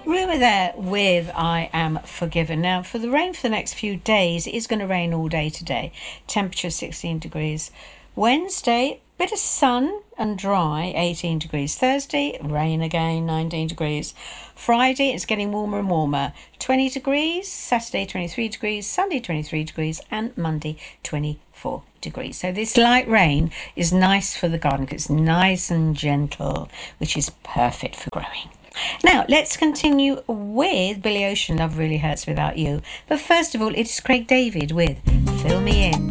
Rumour there with I Am Forgiven. Now, for the rain for the next few days, it is going to rain all day today. Temperature 16 degrees. Wednesday, bit of sun and dry, 18 degrees. Thursday, rain again, 19 degrees. Friday, it's getting warmer and warmer, 20 degrees. Saturday, 23 degrees. Sunday, 23 degrees. And Monday, 24 degrees. So this light rain is nice for the garden because it's nice and gentle, which is perfect for growing. Now, let's continue with Billy Ocean, Love Really Hurts Without You. But first of all, it's Craig David with Fill Me In.